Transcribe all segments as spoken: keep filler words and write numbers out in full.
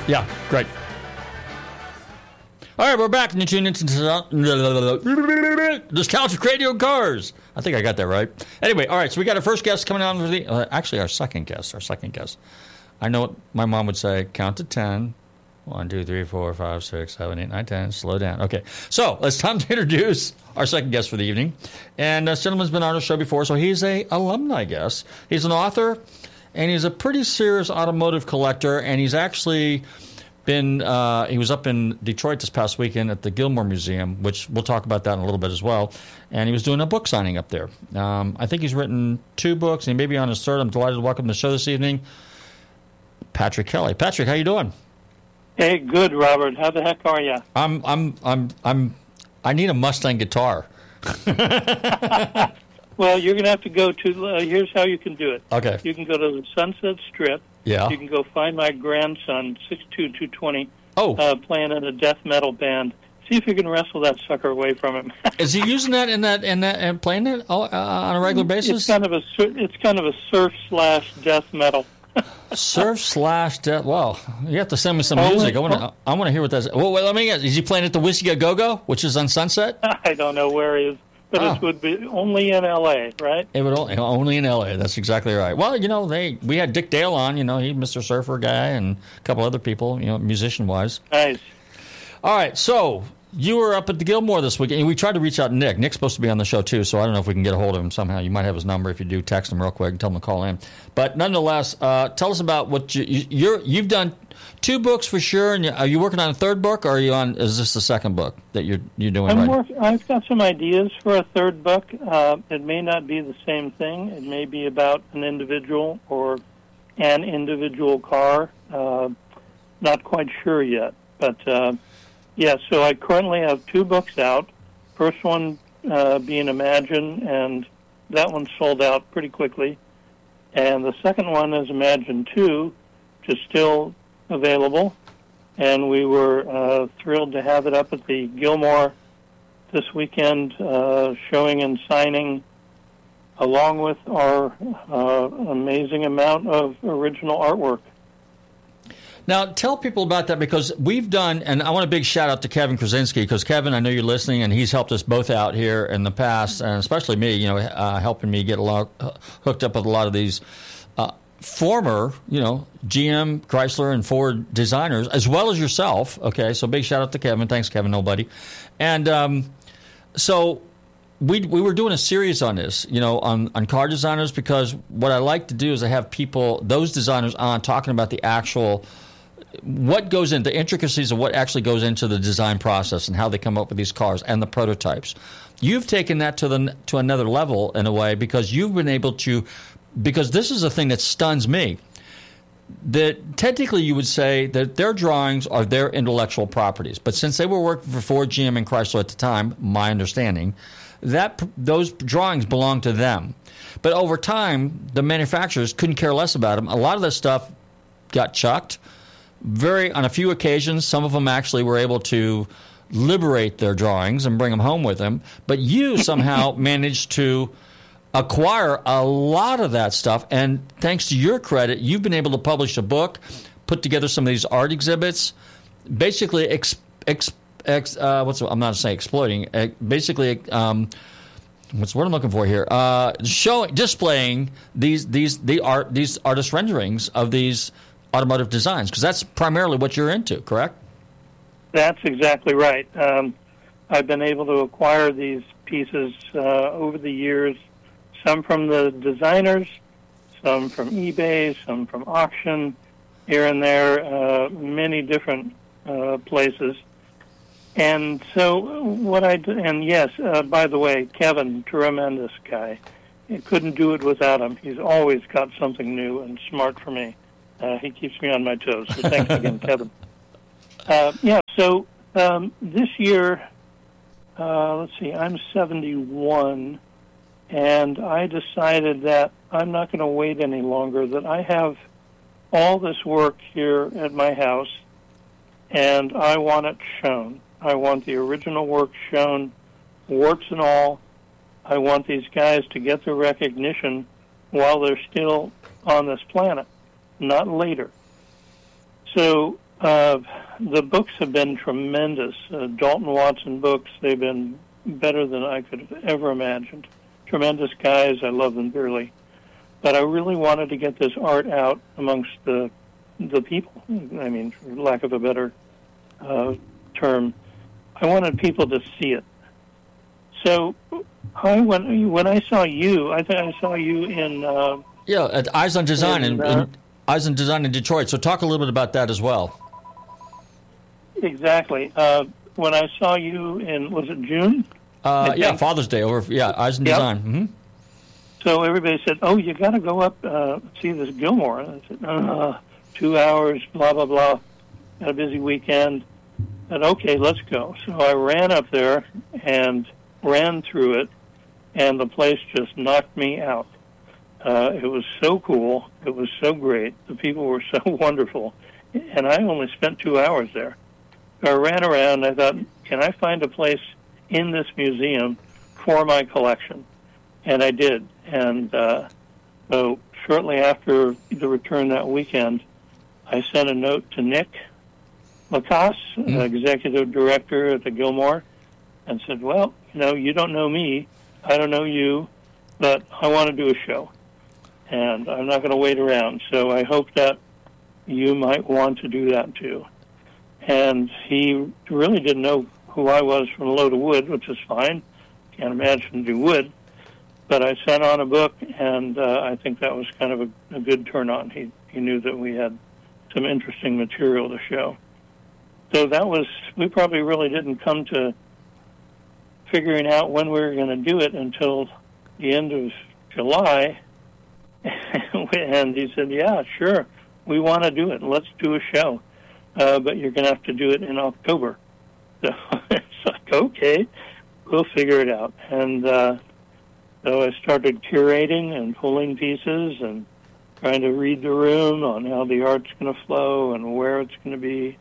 Yeah, great. All right, we're back. You tune into Nostalgic Radio Cars. I think I got that right. Anyway, all right, so we got our first guest coming on. With the, uh, actually, our second guest. Our second guest. I know what my mom would say. Count to ten. One, two, three, four, five, six, seven, eight, nine, ten. Slow down. Okay, so it's time to introduce our second guest for the evening. And this gentleman's been on our show before, so he's a alumni guest. He's an author, and he's a pretty serious automotive collector, and he's actually been, uh, he was up in Detroit this past weekend at the Gilmore Museum, which we'll talk about that in a little bit as well, and he was doing a book signing up there. Um, I think he's written two books, and he may be on his third. I'm delighted to welcome to the show this evening, Patrick Kelly. Patrick, how you doing? Hey, good, Robert. How the heck are you? I'm, I'm, I'm, I'm. I need a Mustang guitar. Well, you're going to have to go to. Uh, here's how you can do it. Okay. You can go to the Sunset Strip. Yeah. You can go find my grandson, six two, two twenty, Oh. uh, playing in a death metal band. See if you can wrestle that sucker away from him. Is he using that in that in that and playing it uh, on a regular basis? It's kind of a sur- it's kind of a surf slash death metal. Surf slash death. Well, you have to send me some Oh, music. I wait, want to. I want to hear what that's. Well, wait, let me guess. Is he playing at the Whiskey A Go Go, which is on Sunset? I don't know where he is, but Oh. it would be only in L A, right? It would only, only in L A. That's exactly right. Well, you know, they we had Dick Dale on. You know, he Mister Surfer guy, and a couple other people. You know, musician wise. Nice. All right, so you were up at the Gilmore this weekend. And we tried to reach out to Nick. Nick's supposed to be on the show too, so I don't know if we can get a hold of him somehow. You might have his number. If you do, text him real quick and tell him to call in. But nonetheless, uh, tell us about what you, you, you're. You've done two books for sure. And you, are you working on a third book, or are you on? Is this the second book that you're you're doing? I'm right? work, I've got some ideas for a third book. Uh, it may not be the same thing. It may be about an individual or an individual car. Uh, not quite sure yet. But, uh, yeah, so I currently have two books out. First one uh, being Imagine, and that one sold out pretty quickly. And the second one is Imagine two, which is still available. And we were uh, thrilled to have it up at the Gilmore this weekend, uh, showing and signing, along with our uh, amazing amount of original artwork. Now, tell people about that, because we've done, and I want a big shout out to Kevin Krasinski, because Kevin, I know you're listening, and he's helped us both out here in the past, and especially me, you know, uh, helping me get a lot, uh, hooked up with a lot of these uh, former, you know, G M, Chrysler, and Ford designers, as well as yourself. Okay, so big shout out to Kevin. Thanks, Kevin, nobody. And um, so we we were doing a series on this, you know, on, on car designers, because what I like to do is I have people, those designers on, talking about the actual, what goes into the intricacies of what actually goes into the design process and how they come up with these cars and the prototypes. You've taken that to the to another level in a way, because you've been able to, because this is a thing that stuns me, that technically you would say that their drawings are their intellectual properties, but since they were working for Ford, G M, and Chrysler at the time, my understanding, that those drawings belong to them. But over time, the manufacturers couldn't care less about them. A lot of this stuff got chucked. Very, on a few occasions, some of them actually were able to liberate their drawings and bring them home with them. But you somehow managed to acquire a lot of that stuff, and thanks to your credit, you've been able to publish a book, put together some of these art exhibits, basically, ex, ex, ex, uh, what's I'm not saying exploiting, uh, basically, um, what's what I'm looking for here? Uh, showing, displaying these these the art these artist renderings of these automotive designs, because that's primarily what you're into, correct? That's exactly right. Um, I've been able to acquire these pieces uh, over the years, some from the designers, some from eBay, some from auction, here and there, uh, many different uh, places. And so what I do, and yes, uh, by the way, Kevin, tremendous guy. You couldn't do it without him. He's always got something new and smart for me. Uh, he keeps me on my toes. So thanks again, Kevin. Uh, yeah, so um, this year, uh, let's see, I'm seventy-one, and I decided that I'm not going to wait any longer, that I have all this work here at my house, and I want it shown. I want the original work shown, warts and all. I want these guys to get the recognition while they're still on this planet, not later. So Uh, the books have been tremendous. Uh, Dalton Watson books, they've been better than I could have ever imagined. Tremendous guys, I love them dearly. But I really wanted to get this art out amongst the the people. I mean, for lack of a better uh, term, I wanted people to see it. So I when when I saw you, I think I saw you in uh, yeah at Eyes on Design in, in, uh, in Eyes on Design in Detroit. So talk a little bit about that as well. Exactly. Uh, when I saw you in, was it June? Uh, yeah, Father's Day over. Yeah, Eyes on yep. Design. Mm-hmm. So everybody said, "Oh, you got to go up uh, see this Gilmore." And I said, uh, two hours, blah blah blah. Had a busy weekend. I said, "Okay, let's go." So I ran up there and ran through it, and the place just knocked me out. Uh, it was so cool. It was so great. The people were so wonderful, and I only spent two hours there. So I ran around. And I thought, "Can I find a place in this museum for my collection?" And I did. And uh, so shortly after the return that weekend, I sent a note to Nick Lacasse, mm-hmm. executive director at the Gilmore, and said, "Well, you know, you don't know me, I don't know you, but I want to do a show, and I'm not going to wait around. So I hope that you might want to do that too." And he really didn't know who I was from a load of wood, which is fine. Can't imagine he would. But I sent on a book, and uh, I think that was kind of a, a good turn on. He he knew that we had some interesting material to show. So that was, we probably really didn't come to figuring out when we were going to do it until the end of July. And he said, "Yeah, sure, we want to do it. Let's do a show. Uh, but you're going to have to do it in October." So it's like, okay, we'll figure it out. And uh, so I started curating and pulling pieces and trying to read the room on how the art's going to flow and where it's going to be.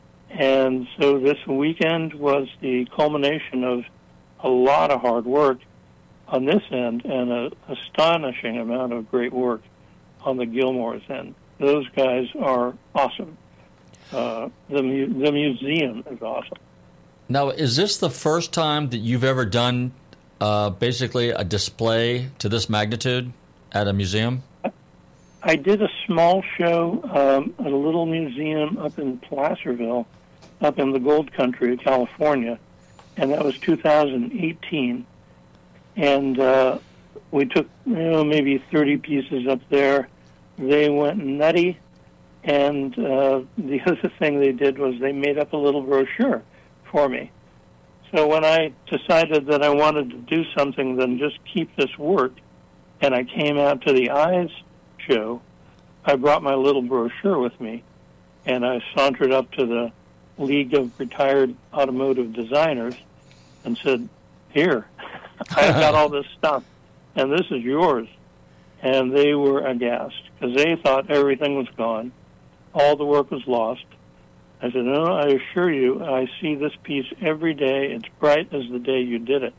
And so this weekend was the culmination of a lot of hard work on this end and an astonishing amount of great work on the Gilmore's end. Those guys are awesome. Uh, the mu- the museum is awesome. Now, is this the first time that you've ever done uh, basically a display to this magnitude at a museum? I did a small show um, at a little museum up in Placerville, up in the Gold Country of California, and that was two thousand eighteen. And uh, we took, you know, maybe thirty pieces up there. They went nutty, and uh, the other thing they did was they made up a little brochure for me. So when I decided that I wanted to do something than just keep this work, and I came out to the Eyes show, I brought my little brochure with me, and I sauntered up to the League of Retired Automotive Designers and said, "Here, I've got all this stuff, and this is yours." And they were aghast, because they thought everything was gone. All the work was lost. I said, "No, I assure you, I see this piece every day. It's bright as the day you did it."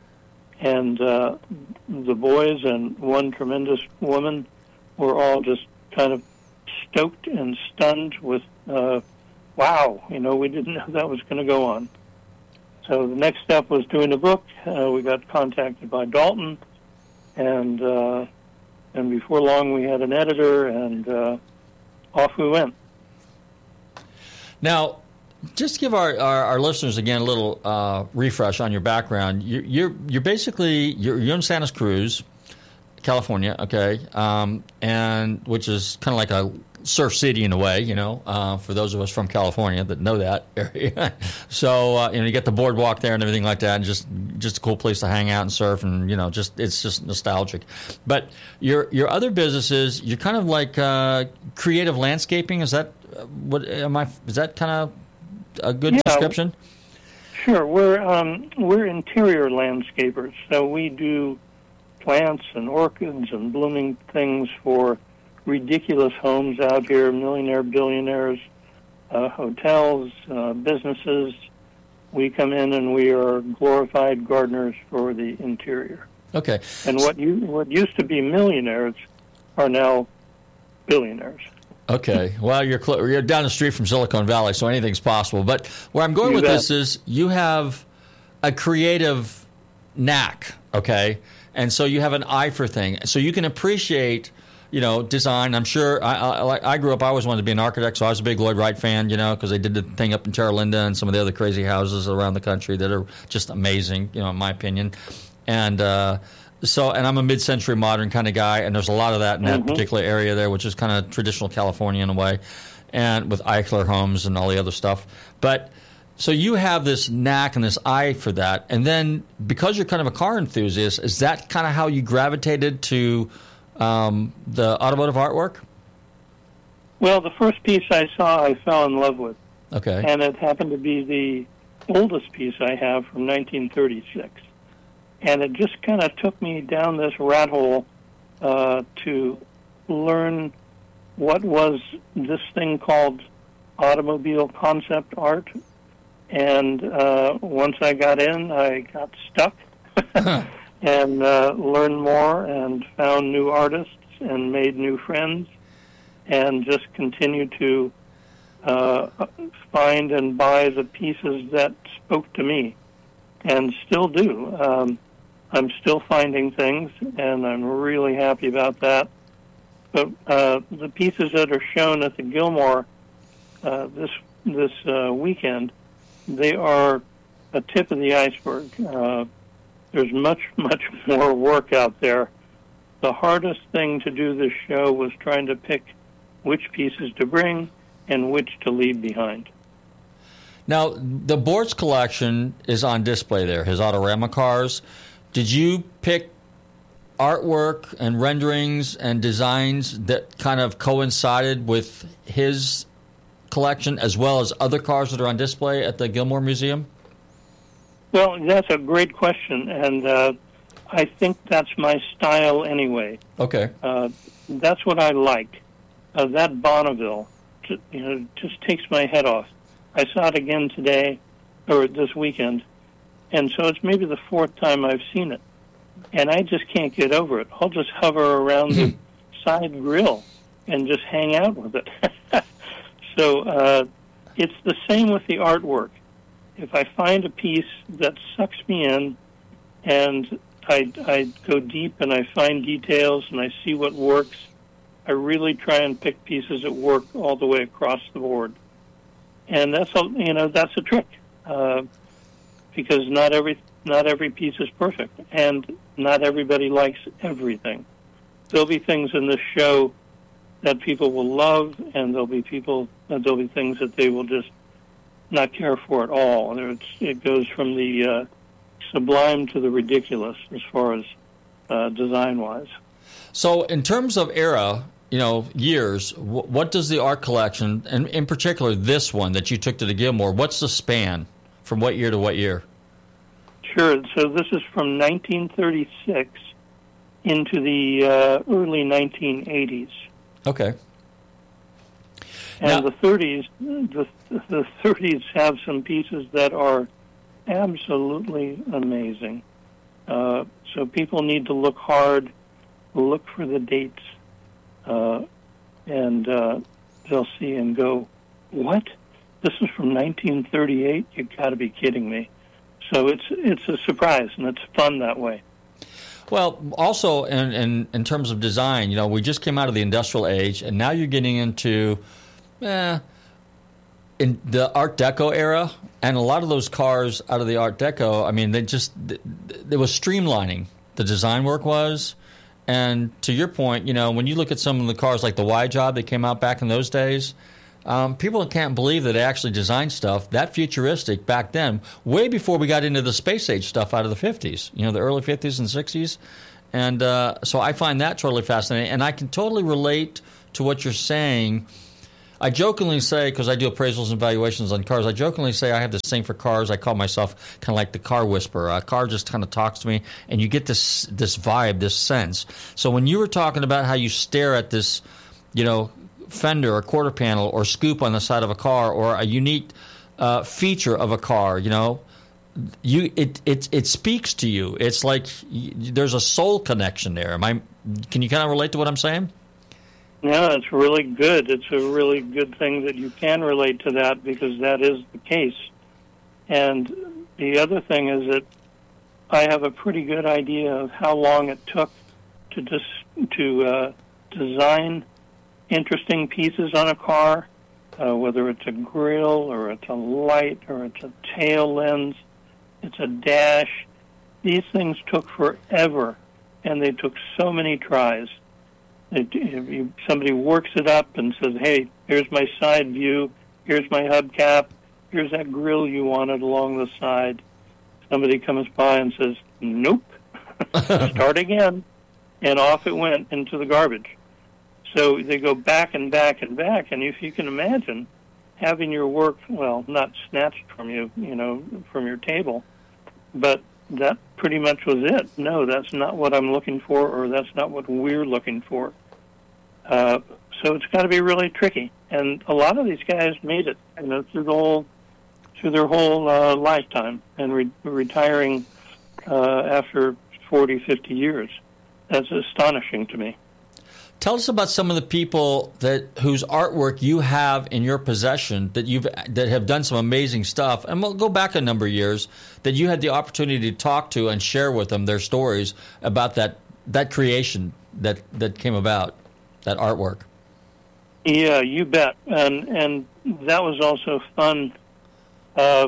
And uh, the boys and one tremendous woman were all just kind of stoked and stunned with, uh, wow, you know, we didn't know that was going to go on. So the next step was doing the book. Uh, we got contacted by Dalton, and uh, and before long we had an editor, and uh, off we went. Now, just give our, our, our listeners again a little uh, refresh on your background. You're you're, you're basically you're, you're in Santa Cruz, California, okay, um, and which is kind of like a surf city in a way, you know, uh, for those of us from California that know that area. So uh, you know, you get the boardwalk there and everything like that, and just just a cool place to hang out and surf, and you know, just it's just nostalgic. But your your other businesses, you're kind of like uh, creative landscaping. Is that what am I? Is that kind of a good yeah, description? Sure, we're um, we're interior landscapers, so we do plants and orchids and blooming things for ridiculous homes out here, millionaire, billionaires, uh, hotels, uh, businesses. We come in and we are glorified gardeners for the interior. Okay. And what you what used to be millionaires are now billionaires. Okay. Well, you're cl- you're down the street from Silicon Valley, so anything's possible. But where I'm going You with bet. this is you have a creative knack, okay? And so you have an eye for things. So you can appreciate, you know, design. I'm sure I, I, I grew up, I always wanted to be an architect, so I was a big Lloyd Wright fan, you know, because they did the thing up in Terra Linda and some of the other crazy houses around the country that are just amazing, you know, in my opinion. And uh, so, and I'm a mid-century modern kind of guy, and there's a lot of that in that Mm-hmm. particular area there, which is kind of traditional California in a way, and with Eichler homes and all the other stuff. But so you have this knack and this eye for that, and then because you're kind of a car enthusiast, is that kind of how you gravitated to um, the automotive artwork? Well, the first piece I saw, I fell in love with, Okay. and it happened to be the oldest piece I have from nineteen thirty-six. And it just kind of took me down this rat hole uh, to learn what was this thing called automobile concept art. And uh, once I got in, I got stuck and uh, learned more and found new artists and made new friends and just continued to uh, find and buy the pieces that spoke to me and still do. Um, I'm still finding things, and I'm really happy about that. But uh, the pieces that are shown at the Gilmore uh, this this uh, weekend, they are a tip of the iceberg. Uh, there's much, much more work out there. The hardest thing to do this show was trying to pick which pieces to bring and which to leave behind. Now, the Bortz collection is on display there, his Autorama cars. Did you pick artwork and renderings and designs that kind of coincided with his collection as well as other cars that are on display at the Gilmore Museum? Well, that's a great question, and uh, I think that's my style anyway. Okay. Uh, that's what I like. Uh, that Bonneville, ju- you know, just takes my head off. I saw it again today, or this weekend, and so it's maybe the fourth time I've seen it, and I just can't get over it. I'll just hover around the side grill and just hang out with it. So uh, it's the same with the artwork. If I find a piece that sucks me in, and I, I go deep and I find details and I see what works, I really try and pick pieces that work all the way across the board. And that's a, you know that's a trick, uh, because not every not every piece is perfect, and not everybody likes everything. There'll be things in this show that people will love, and there'll be people uh, there'll be things that they will just not care for at all. And it's, it goes from the uh, sublime to the ridiculous as far as uh, design-wise. So in terms of era, you know, years, wh- what does the art collection, and in particular this one that you took to the Gilmore, what's the span from what year to what year? Sure. So this is from nineteen thirty-six into the uh, early nineteen eighties. Okay. And Now- the thirties, the, the thirties have some pieces that are absolutely amazing. Uh, so people need to look hard, look for the dates, uh, and uh, they'll see and go, "What? This is from nineteen thirty-eight? You got to be kidding me!" So it's it's a surprise, and it's fun that way. Well, also in, in, in terms of design, you know, we just came out of the industrial age, and now you're getting into eh, in the Art Deco era, and a lot of those cars out of the Art Deco, I mean, they just, it was streamlining. The design work was, and to your point, you know, when you look at some of the cars like the Y Job that came out back in those days, um, people can't believe that they actually designed stuff that futuristic back then, way before we got into the space age stuff out of the fifties, you know, the early fifties and sixties. And uh, so I find that totally fascinating. And I can totally relate to what you're saying. I jokingly say, because I do appraisals and valuations on cars, I jokingly say I have this thing for cars. I call myself kind of like the car whisperer. A car just kind of talks to me, and you get this this vibe, this sense. So when you were talking about how you stare at this, you know, fender or quarter panel or scoop on the side of a car or a unique uh, feature of a car, you know, you it, it it speaks to you. It's like y- there's a soul connection there. Am I? Can you kind of relate to what I'm saying? No, it's really good. It's a really good thing that you can relate to that, because that is the case. And the other thing is that I have a pretty good idea of how long it took to dis- to uh, design interesting pieces on a car, uh, whether it's a grille or it's a light or it's a tail lens, it's a dash. These things took forever, and they took so many tries. It, if you, somebody works it up and says, hey, here's my side view, here's my hubcap, here's that grille you wanted along the side. Somebody comes by and says, nope, start again, and off it went into the garbage. So they go back and back and back, and if you can imagine having your work, well, not snatched from you, you know, from your table, but that pretty much was it. No, that's not what I'm looking for, or that's not what we're looking for. Uh, so it's got to be really tricky. And a lot of these guys made it, you know, through the whole, through their whole uh, lifetime, and re- retiring uh, after forty, fifty years. That's astonishing to me. Tell us about some of the people that whose artwork you have in your possession that you've that have done some amazing stuff, and we'll go back a number of years that you had the opportunity to talk to and share with them their stories about that that creation that, that came about, that artwork. Yeah, you bet, and and that was also fun. Uh,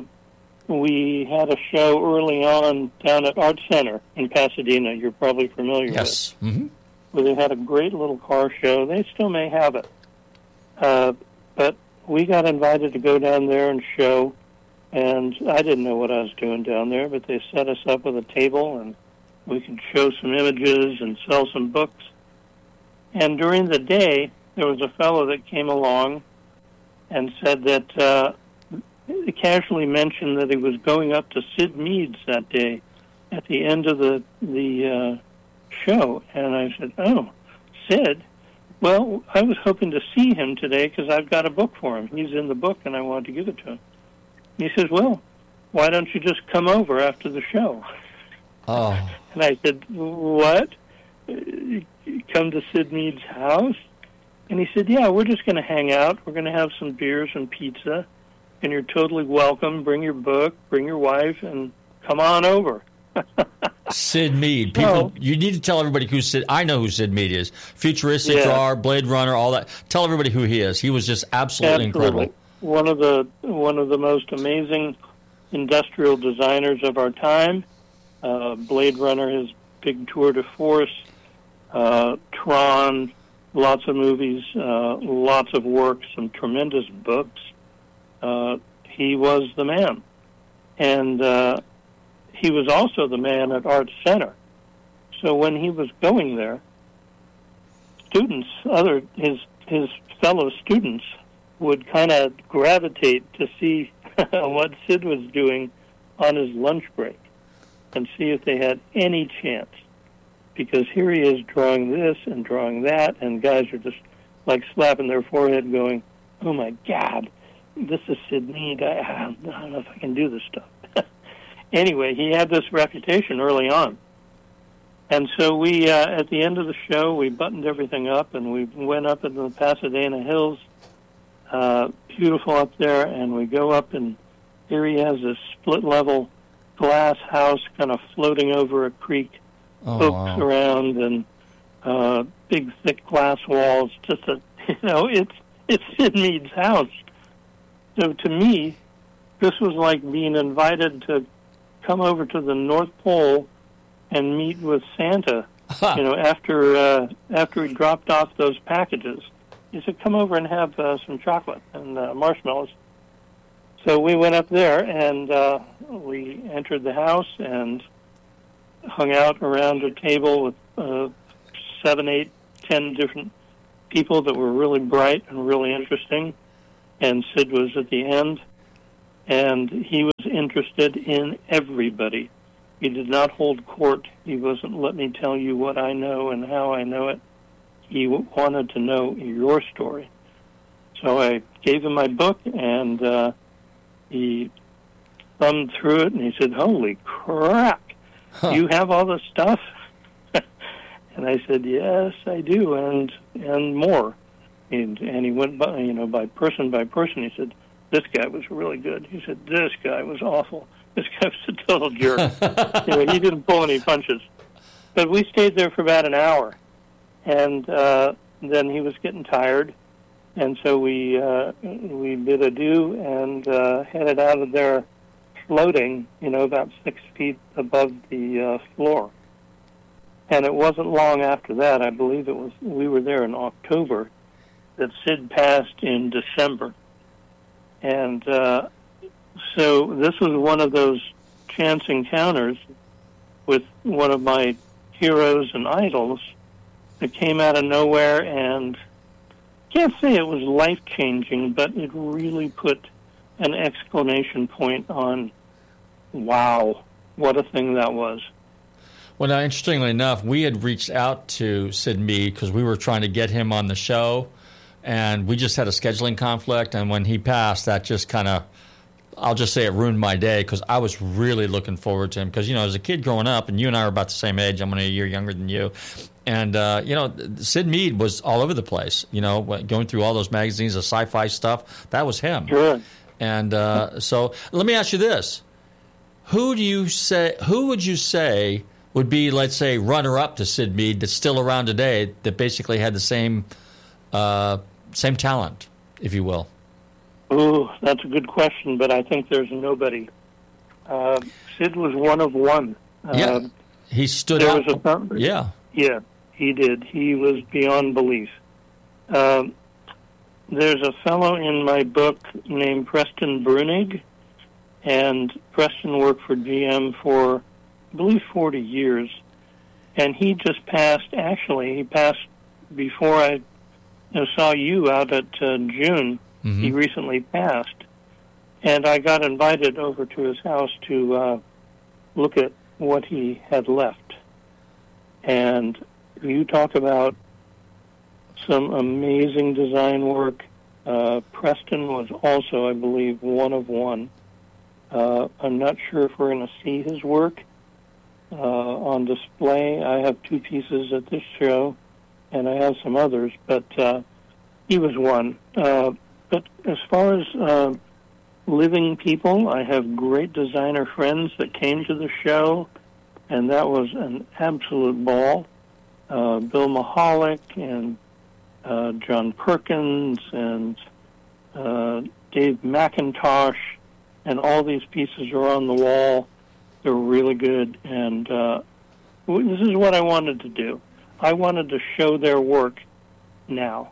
we had a show early on down at Art Center in Pasadena. You're probably familiar with. Yes. Mm-hmm. Where they had a great little car show. They still may have it. Uh, but we got invited to go down there and show, and I didn't know what I was doing down there, but they set us up with a table, and we could show some images and sell some books. And during the day, there was a fellow that came along and said that, uh, he casually mentioned that he was going up to Sid Mead's that day at the end of the, the, uh, show. And I said, oh, Sid? Well, I was hoping to see him today because I've got a book for him. He's in the book, and I wanted to give it to him. He says, well, why don't you just come over after the show? Oh. And I said, what? Come to Sid Mead's house? And he said, yeah, we're just going to hang out. We're going to have some beers and pizza, and you're totally welcome. Bring your book, bring your wife, and come on over. Sid Mead. People, oh. You need to tell everybody who Sid. I know who Sid Mead is. Futuristic yeah. drawer, Blade Runner, all that. Tell everybody who he is. He was just absolutely, absolutely. incredible. One of the one of the most amazing industrial designers of our time. Uh, Blade Runner, his big tour de force. Uh, Tron, lots of movies, uh, lots of work, some tremendous books. Uh, he was the man, and. Uh, He was also the man at Art Center. So when he was going there, students, other his his fellow students, would kind of gravitate to see what Sid was doing on his lunch break and see if they had any chance. Because here he is drawing this and drawing that, and guys are just like slapping their forehead going, oh my God, this is Sid Mead. I, I don't know if I can do this stuff. Anyway, he had this reputation early on. And so we, uh, at the end of the show, we buttoned everything up, and we went up into the Pasadena Hills, uh, beautiful up there, and we go up, and here he has this split-level glass house kind of floating over a creek, oh, oaks wow. around, and uh, big, thick glass walls. Just a, you know, it's it's Sid Mead's house. So to me, this was like being invited to come over to the North Pole and meet with Santa, you know, after uh, after he dropped off those packages. He said, come over and have uh, some chocolate and uh, marshmallows. So we went up there, and uh, we entered the house and hung out around a table with uh, seven, eight, ten different people that were really bright and really interesting. And Sid was at the end. And he was interested in everybody. He did not hold court. He wasn't, let me tell you what I know and how I know it. He w- wanted to know your story. So I gave him my book, and uh, he thumbed through it, and he said, holy crap, huh. You have all this stuff? And I said, yes, I do, and and more. And, and he went by, you know, by person by person. He said, this guy was really good. He said, this guy was awful. This guy was a total jerk. You know, he didn't pull any punches. But we stayed there for about an hour. And uh, then he was getting tired. And so we uh, we bid adieu and uh, headed out of there floating, you know, about six feet above the uh, floor. And it wasn't long after that, I believe it was, we were there in October, that Sid passed in December. And uh, so this was one of those chance encounters with one of my heroes and idols that came out of nowhere, and I can't say it was life-changing, but it really put an exclamation point on, wow, what a thing that was. Well, now, interestingly enough, we had reached out to Sid Mead because we were trying to get him on the show, and we just had a scheduling conflict, and when he passed, that just kind of, I'll just say it ruined my day because I was really looking forward to him because, you know, as a kid growing up, and you and I are about the same age, I'm only a year younger than you, and, uh, you know, Sid Mead was all over the place, you know, going through all those magazines, the sci-fi stuff, that was him. Sure. And uh, so let me ask you this. Who do you say, who would you say would be, let's say, runner-up to Sid Mead that's still around today that basically had the same uh, same talent, if you will? Oh, that's a good question, but I think there's nobody. Uh, Sid was one of one. Yeah, uh, he stood there out. Was a, yeah. Yeah, he did. He was beyond belief. Uh, there's a fellow in my book named Preston Brunig, and Preston worked for G M for, I believe, forty years, and he just passed, actually, he passed before I you know, saw you out at uh, June. Mm-hmm. He recently passed, and I got invited over to his house to uh, look at what he had left. And you talk about some amazing design work. Uh, Preston was also, I believe, one of one. Uh, I'm not sure if we're going to see his work uh, on display. I have two pieces at this show, and I have some others, but uh, he was one. Uh, but as far as uh, living people, I have great designer friends that came to the show, and that was an absolute ball. Uh, Bill Mahalik and uh, John Perkins and uh, Dave McIntosh, and all these pieces are on the wall. They're really good, and uh, this is what I wanted to do. I wanted to show their work now.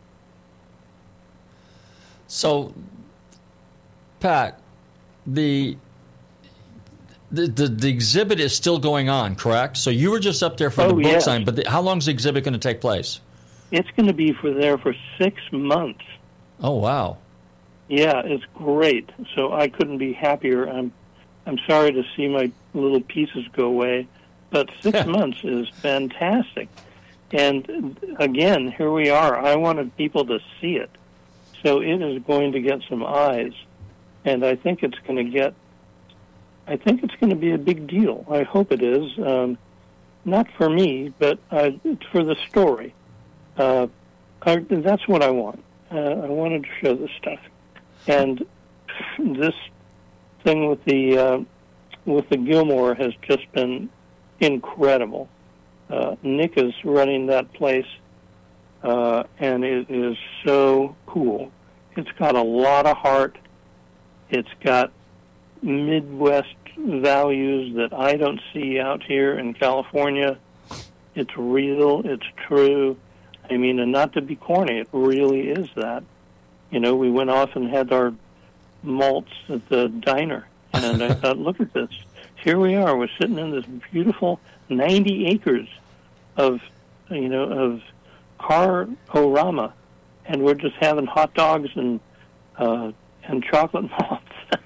So, Pat, the The, the the exhibit is still going on, correct? So you were just up there for oh, the book yes. sign, but the, how long is the exhibit going to take place? It's going to be for there for six months. Oh, wow. Yeah, it's great. So I couldn't be happier. I'm I'm sorry to see my little pieces go away, but six months is fantastic. And again, here we are. I wanted people to see it. So it is going to get some eyes, and I think it's going to get I think it's going to be a big deal. I hope it is. Um, not for me, but uh, it's for the story. Uh, I, that's what I want. Uh, I wanted to show this stuff. And this thing with the uh, with the Gilmore has just been incredible. Uh, Nick is running that place, uh, and it is so cool. It's got a lot of heart. It's got Midwest values that I don't see out here in California. It's real. It's true. I mean, and not to be corny, it really is that. You know, we went off and had our malts at the diner, and I thought, look at this. Here we are. We're sitting in this beautiful ninety acres of, you know, of car-o-rama, and we're just having hot dogs and uh, and chocolate malts.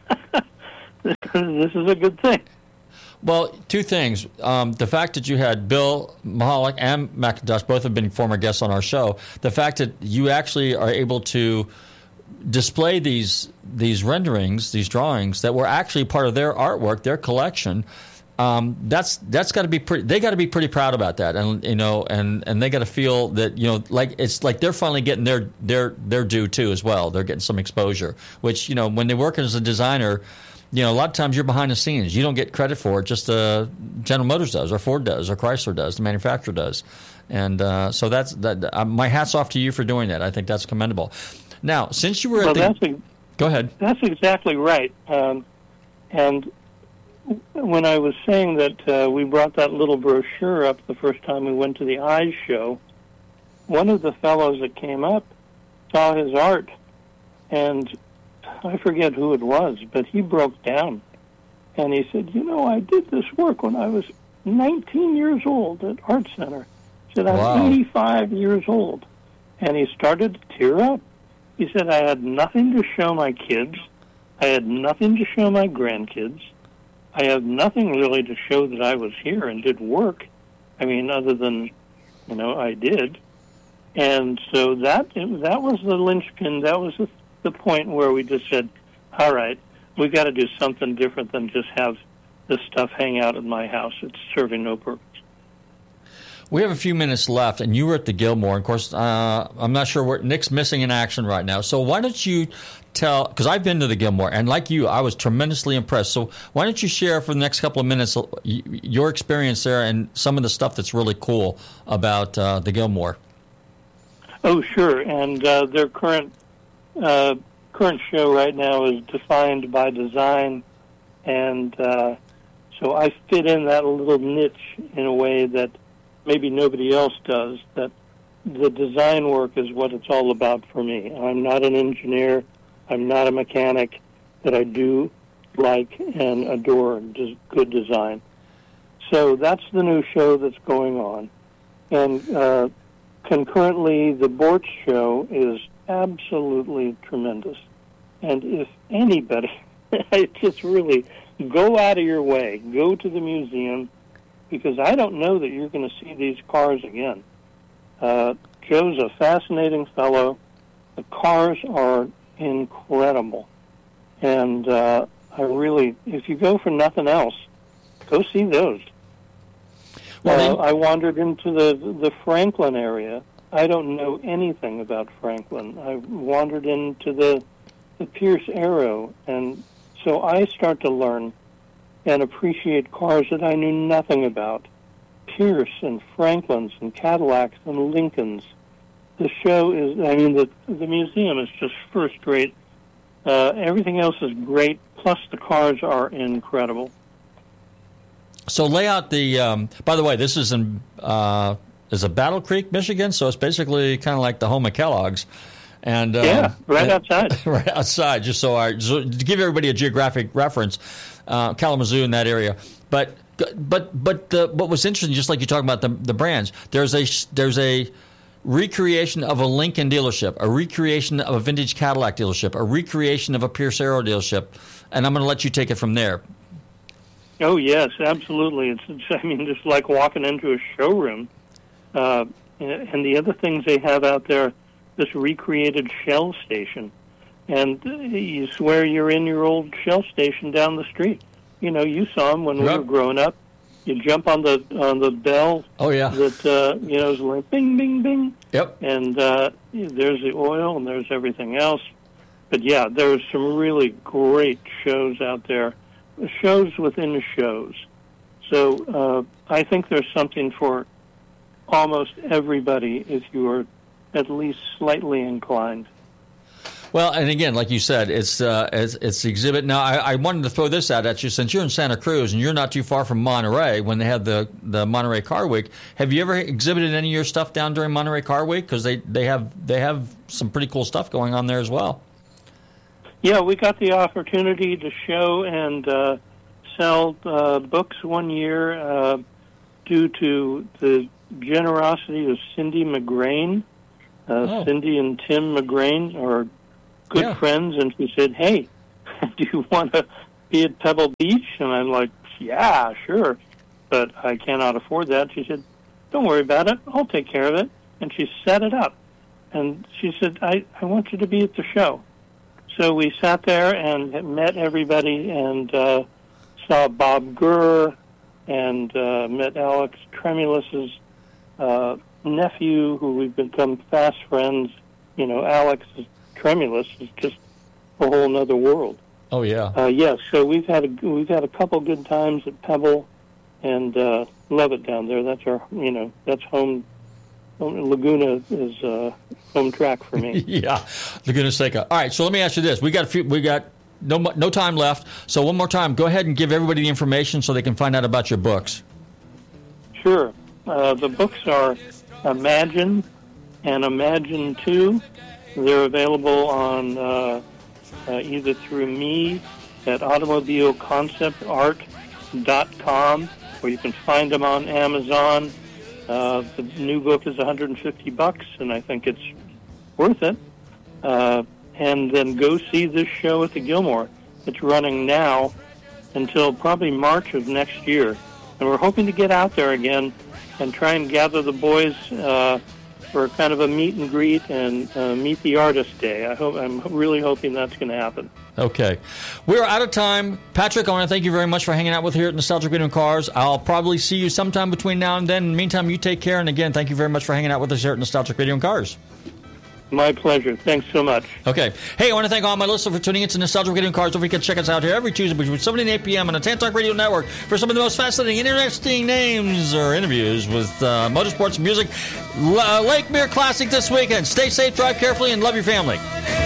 This is a good thing. Well, two things. Um, the fact that you had Bill Mahalik and McIntosh, both have been former guests on our show. The fact that you actually are able to display these these renderings, these drawings that were actually part of their artwork, their collection, Um, that's that's got to be pretty. They got to be pretty proud about that, and you know, and, and they got to feel that you know, like it's like they're finally getting their their their due too as well. They're getting some exposure, which you know, when they're working as a designer, you know, a lot of times you're behind the scenes. You don't get credit for it. Just uh, General Motors does, or Ford does, or Chrysler does, the manufacturer does, and uh, so that's that. Uh, my hat's off to you for doing that. I think that's commendable. Now, since you were well, at the, that's a, go ahead. That's exactly right, um, and. When I was saying that uh, we brought that little brochure up the first time we went to the Eyes show, one of the fellows that came up saw his art, and I forget who it was, but he broke down. And he said, you know, I did this work when I was nineteen years old at Art Center. He said, I'm Wow. eighty-five years old. And he started to tear up. He said, I had nothing to show my kids. I had nothing to show my grandkids. I have nothing really to show that I was here and did work. I mean, other than, you know, I did. And so that that was the linchpin. That was the, the point where we just said, all right, we've got to do something different than just have this stuff hang out at my house. It's serving no purpose. We have a few minutes left, and you were at the Gilmore. Of course, uh, I'm not sure where Nick's missing in action right now. So why don't you tell, because I've been to the Gilmore, and like you, I was tremendously impressed. So why don't you share for the next couple of minutes your experience there and some of the stuff that's really cool about uh, the Gilmore? Oh, sure. And uh, their current uh, current show right now is defined by design, and uh, so I fit in that little niche in a way that maybe nobody else does, that the design work is what it's all about for me. I'm not an engineer. I'm not a mechanic, but I do like and adore des- good design. So that's the new show that's going on. And uh, concurrently, the Bortz show is absolutely tremendous. And if anybody, just really go out of your way, go to the museum, because I don't know that you're going to see these cars again. Uh, Joe's a fascinating fellow. The cars are incredible. And uh, I really, if you go for nothing else, go see those. Well, uh, I wandered into the, the Franklin area. I don't know anything about Franklin. I wandered into the, the Pierce Arrow, and so I start to learn and appreciate cars that I knew nothing about. Pierce and Franklins and Cadillacs and Lincolns. The show is, I mean, the the museum is just first rate. Uh, everything else is great, plus the cars are incredible. So lay out the, um, by the way, this is in, uh, is a Battle Creek, Michigan, so it's basically kind of like the home of Kellogg's. And, um, yeah, right outside. right outside, just so, I, so to give everybody a geographic reference, uh, Kalamazoo in that area. But but but the, what was interesting, just like you talking about the the brands, there's a there's a recreation of a Lincoln dealership, a recreation of a vintage Cadillac dealership, a recreation of a Pierce Arrow dealership, and I'm going to let you take it from there. Oh yes, absolutely. It's, it's I mean, just like walking into a showroom, uh, and the other things they have out there. This recreated Shell station, and you swear you're in your old Shell station down the street. You know, you saw them when we yep. were growing up. You jump on the on the bell. Oh yeah. That uh, you know is like bing, bing, bing. Yep. And uh, there's the oil, and there's everything else. But yeah, there's some really great shows out there, shows within the shows. So uh, I think there's something for almost everybody if you are at least slightly inclined. Well, and again, like you said, it's uh, it's, it's the exhibit. Now, I, I wanted to throw this out at you. Since you're in Santa Cruz and you're not too far from Monterey, when they had the, the Monterey Car Week, have you ever exhibited any of your stuff down during Monterey Car Week? Because they, they have they have some pretty cool stuff going on there as well. Yeah, we got the opportunity to show and uh, sell uh, books one year uh, due to the generosity of Cindy McGrain. Uh, oh. Cindy and Tim McGrain are good yeah. friends, and she said, hey, do you want to be at Pebble Beach? And I'm like, yeah, sure, but I cannot afford that. She said, don't worry about it. I'll take care of it. And she set it up. And she said, I, I want you to be at the show. So we sat there and met everybody and uh, saw Bob Gurr, and uh, met Alex Tremulous's uh, nephew, who we've become fast friends. You know, Alex Tremulous is just a whole other world. Oh yeah. Uh, yes. So we've had a we've had a couple good times at Pebble, and uh, love it down there. That's our you know that's home. Laguna is uh, home track for me. Yeah, Laguna Seca. All right. So let me ask you this: we got a few, we got no no time left. So one more time, go ahead and give everybody the information so they can find out about your books. Sure. Uh, the books are Imagine and Imagine two. They're available on uh, uh, either through me at automobile concept art dot com, or you can find them on Amazon. Uh, the new book is one hundred fifty bucks, and I think it's worth it. Uh, and then go see this show at the Gilmore. It's running now until probably March of next year. And we're hoping to get out there again and try and gather the boys uh, for kind of a meet and greet and uh, meet the artist day. I hope I'm really hoping that's going to happen. Okay. We're out of time. Patrick, I want to thank you very much for hanging out with here at Nostalgic Radio and Cars. I'll probably see you sometime between now and then. In the meantime, you take care. And again, thank you very much for hanging out with us here at Nostalgic Radio and Cars. My pleasure. Thanks so much. Okay. Hey, I want to thank all my listeners for tuning in to Nostalgic Radio and Cars. Don't forget to check us out here every Tuesday between seven and eight p.m. on the Tantalk Radio Network for some of the most fascinating, interesting names or interviews with uh, motorsports music. L- uh, Lake Mirror Classic this weekend. Stay safe, drive carefully, and love your family.